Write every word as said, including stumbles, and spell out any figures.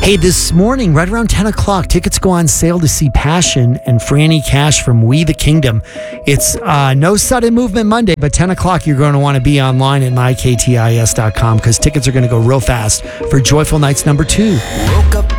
Hey, this morning, right around ten o'clock, tickets go on sale to see Passion and Franny Cash from We the Kingdom. It's uh, no sudden movement Monday, but ten o'clock, you're going to want to be online at my k t i s dot com because tickets are going to go real fast for Joyful Nights number two. Woke up